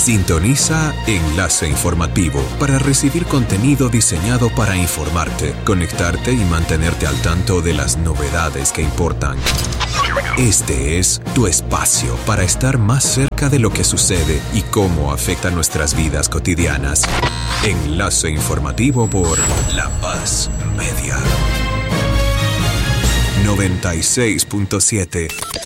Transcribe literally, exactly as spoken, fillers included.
Sintoniza Enlace Informativo para recibir contenido diseñado para informarte, conectarte y mantenerte al tanto de las novedades que importan. Este es tu espacio para estar más cerca de lo que sucede y cómo afecta nuestras vidas cotidianas. Enlace Informativo por La Paz Media. noventa y seis punto siete